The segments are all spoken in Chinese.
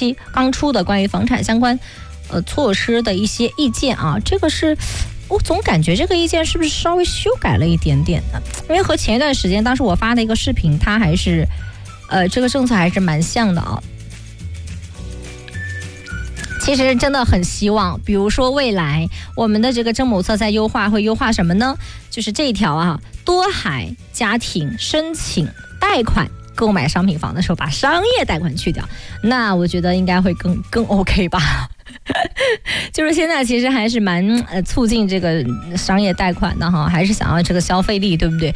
期刚出的关于房产相关措施的一些意见啊，这个是我总感觉这个意见是不是稍微修改了一点点的，因为和前一段时间当时我发的一个视频，它还是这个政策还是蛮像的啊。其实真的很希望，比如说未来我们的这个政某策在优化，会优化什么呢？就是这一条啊，多孩家庭申请贷款购买商品房的时候，把商业贷款去掉，那我觉得应该会更 OK 吧。就是现在其实还是蛮促进这个商业贷款的哈，还是想要这个消费力，对不对？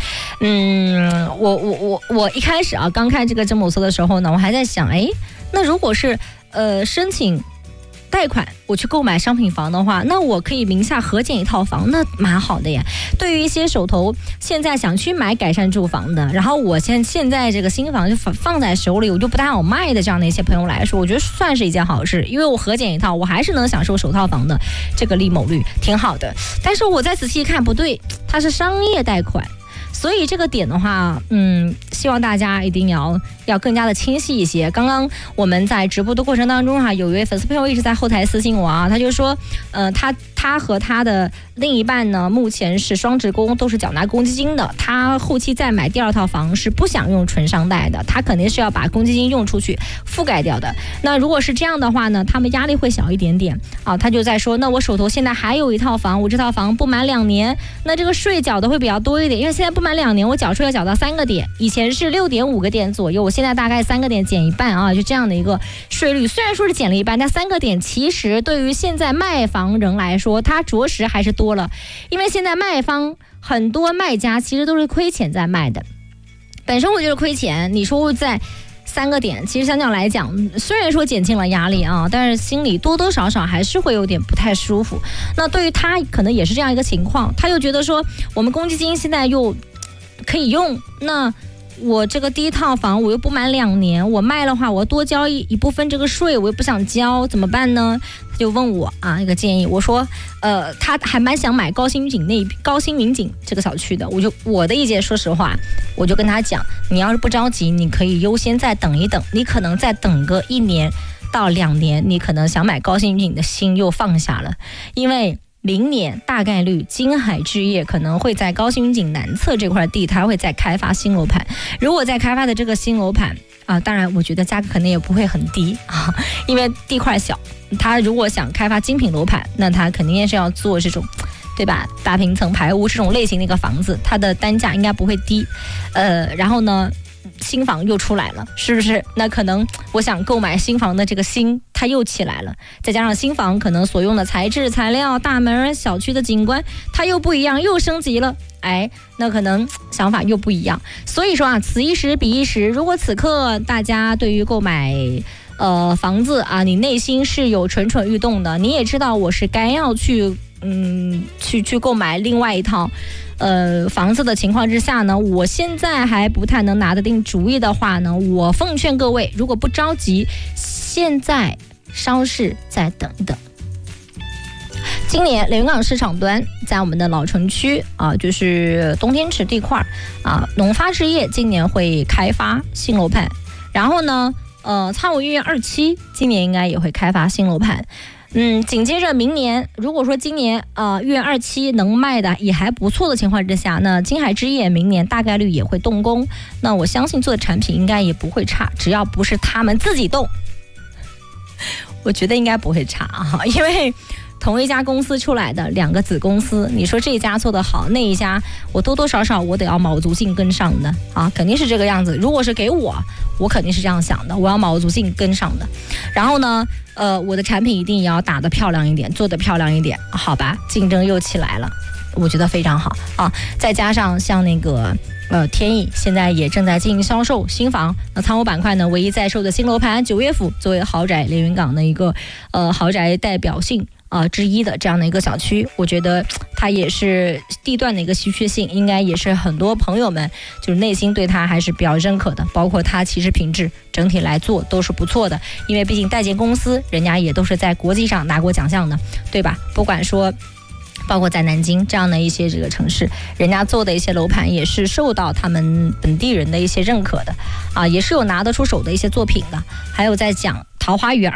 我一开始啊，刚看这个政某策的时候呢，我还在想，那如果是申请贷款我去购买商品房的话，那我可以名下合建一套房，那蛮好的呀。对于一些手头现在想去买改善住房的，然后我现在这个新房就放在手里，我就不太好卖的这样的一些朋友来说，我觉得算是一件好事，因为我合建一套，我还是能享受首套房的这个利某率，挺好的。但是我再仔细一看，不对，它是商业贷款。所以这个点的话，希望大家一定要更加的清晰一些。刚刚我们在直播的过程当中有一位粉丝朋友一直在后台私信我啊，他就说，他和他的另一半呢，目前是双职工，都是缴纳公积金的。他后期再买第二套房是不想用纯商贷的，他肯定是要把公积金用出去覆盖掉的。那如果是这样的话呢，他们压力会小一点点啊。他就在说，那我手头现在还有一套房，我这套房不满2年，那这个税缴的会比较多一点，因为现在不满2年，我缴税要缴到3个点，以前是6.5个点左右，我现在大概3个点减一半啊，就这样的一个税率。虽然说是减了一半，但3个点其实对于现在卖房人来说，它着实还是多了，因为现在卖方很多卖家其实都是亏钱在卖的，本身我就是亏钱，你说在3个点，其实相较来讲，虽然说减轻了压力啊，但是心里多多少少还是会有点不太舒服。那对于他可能也是这样一个情况，他又觉得说我们公积金现在又可以用，那我这个第一套房我又不满2年，我卖的话我多交一部分这个税，我又不想交，怎么办呢？他就问我一个建议，我说他还蛮想买高新民景这个小区的，我的意见，说实话，我就跟他讲，你要是不着急，你可以优先再等一等，你可能再等个1年到2年，你可能想买高新民景的心又放下了，因为明年大概率金海置业可能会在高新民景南侧这块地，它会再开发新楼盘。如果在开发的这个新楼盘当然我觉得价格可能也不会很低因为地块小，它如果想开发精品楼盘，那它肯定也是要做这种，对吧，大平层排屋这种类型的一个房子，它的单价应该不会低。然后呢，新房又出来了，是不是？那可能我想购买新房的这个心它又起来了，再加上新房可能所用的材质材料、大门、小区的景观它又不一样，又升级了，那可能想法又不一样。所以说此一时彼一时，如果此刻大家对于购买房子你内心是有蠢蠢欲动的，你也知道我是该要去购买另外一套房子的情况之下呢，我现在还不太能拿得定主意的话呢，我奉劝各位，如果不着急，现在稍事再等一等。今年连云港市场端在我们的老城区就是东天池地块农发置业今年会开发新楼盘，然后呢苍梧御苑2期今年应该也会开发新楼盘。紧接着明年，如果说今年御苑2期能卖的也还不错的情况之下，那金海置业明年大概率也会动工，那我相信做的产品应该也不会差，只要不是他们自己动，我觉得应该不会差因为同一家公司出来的2个子公司，你说这一家做得好，那一家我多多少少我得要卯足劲跟上的肯定是这个样子。如果是给我肯定是这样想的，我要卯足劲跟上的。然后呢我的产品一定也要打得漂亮一点，做得漂亮一点，好吧，竞争又起来了，我觉得非常好再加上像那个天意现在也正在进行销售新房，那仓务板块呢唯一在售的新楼盘九岳府，作为豪宅连云港的一个豪宅代表性之一的这样的一个小区，我觉得它也是地段的一个稀缺性，应该也是很多朋友们就是内心对它还是比较认可的，包括它其实品质整体来做都是不错的，因为毕竟代建公司人家也都是在国际上拿过奖项的，对吧？不管说包括在南京这样的一些这个城市，人家做的一些楼盘也是受到他们本地人的一些认可的也是有拿得出手的一些作品的。还有在讲桃花源